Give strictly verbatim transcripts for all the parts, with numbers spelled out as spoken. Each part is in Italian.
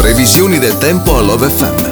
Previsioni del tempo a Love F M.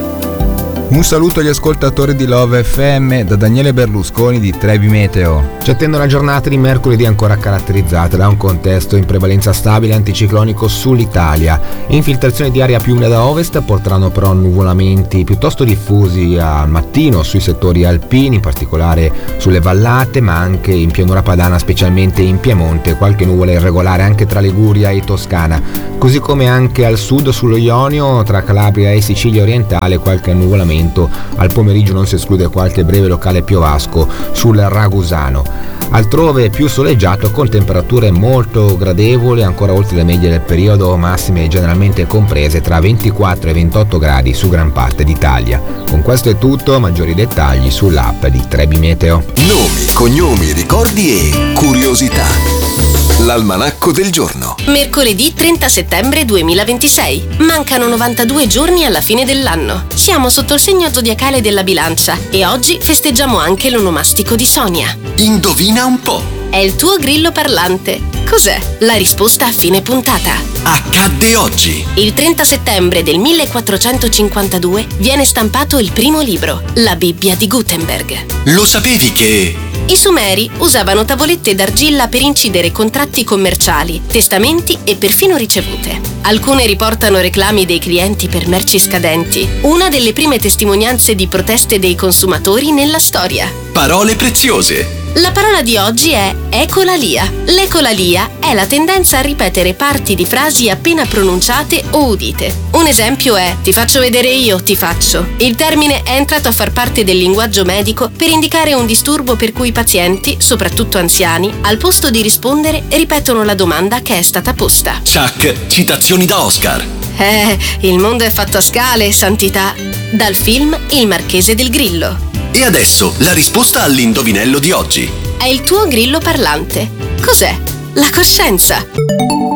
Un saluto agli ascoltatori di Love F M da Daniele Berlusconi di Trebi Meteo. Ci attende una giornata di mercoledì ancora caratterizzata da un contesto in prevalenza stabile anticiclonico sull'Italia. Infiltrazioni di aria più umida da ovest porteranno però nuvolamenti piuttosto diffusi al mattino sui settori alpini, in particolare sulle vallate, ma anche in pianura padana, specialmente in Piemonte, qualche nuvola irregolare anche tra Liguria e Toscana, così come anche al sud sullo Ionio, tra Calabria e Sicilia orientale, qualche nuvolamento. Al pomeriggio non si esclude qualche breve locale piovasco sul Ragusano. Altrove più soleggiato con temperature molto gradevoli, ancora oltre le medie del periodo, massime generalmente comprese tra ventiquattro e ventotto gradi su gran parte d'Italia. Con questo è tutto, maggiori dettagli sull'app di Trebi Meteo. Nomi, cognomi, ricordi e curiosità. L'almanacco del giorno. Mercoledì trenta settembre duemilaventisei. Mancano novantadue giorni alla fine dell'anno. Siamo sotto il segno zodiacale della Bilancia e oggi festeggiamo anche l'onomastico di Sonia. Indovina un po'. È il tuo grillo parlante. Cos'è? La risposta a fine puntata. Accadde oggi. Il trenta settembre del millequattrocentocinquantadue viene stampato il primo libro, la Bibbia di Gutenberg. Lo sapevi che... I Sumeri usavano tavolette d'argilla per incidere contratti commerciali, testamenti e perfino ricevute. Alcune riportano reclami dei clienti per merci scadenti, una delle prime testimonianze di proteste dei consumatori nella storia. Parole preziose. La parola di oggi è ecolalia. L'ecolalia è la tendenza a ripetere parti di frasi appena pronunciate o udite. Un esempio è ti faccio vedere io, ti faccio. Il termine è entrato a far parte del linguaggio medico per indicare un disturbo per cui i pazienti, soprattutto anziani, al posto di rispondere ripetono la domanda che è stata posta. Chuck, citazioni da Oscar. Eh, il mondo è fatto a scale, santità. Dal film Il Marchese del Grillo. E adesso la risposta all'indovinello di oggi. È il tuo grillo parlante. Cos'è? La coscienza.